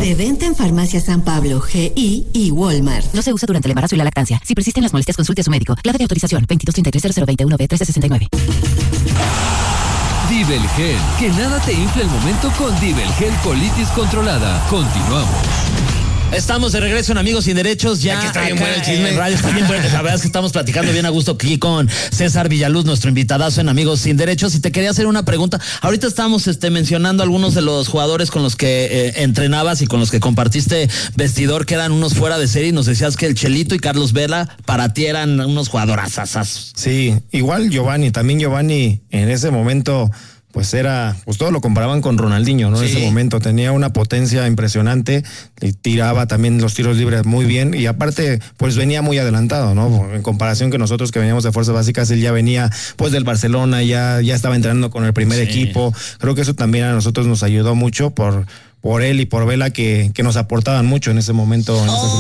De venta en Farmacia San Pablo, GI y Walmart. No se usa durante el embarazo y la lactancia. Si persisten las molestias, consulte a su médico. Clave de autorización 2233-0021-B1369. Dibelgel, que nada te infle el momento con Dibelgel Colitis Controlada. Continuamos. Estamos de regreso en Amigos Sin Derechos. Ya aquí está bien bueno el chisme. En radio está bien bueno. La verdad es que estamos platicando bien a gusto aquí con César Villaluz, nuestro invitadazo en Amigos Sin Derechos. Y te quería hacer una pregunta. Ahorita estábamos mencionando algunos de los jugadores con los que entrenabas y con los que compartiste vestidor, que eran unos fuera de serie. Y nos decías que el Chelito y Carlos Vela para ti eran unos jugadorazazazos. Sí, igual Giovanni. También Giovanni en ese momento... pues todo lo comparaban con Ronaldinho, ¿no? Sí. En ese momento tenía una potencia impresionante, y tiraba también los tiros libres muy bien, y aparte, pues venía muy adelantado, ¿no? En comparación que nosotros que veníamos de Fuerzas Básicas, él ya venía, pues del Barcelona, ya estaba entrenando con el primer equipo. Creo que eso también a nosotros nos ayudó mucho por él y por Vela, que nos aportaban mucho en ese momento.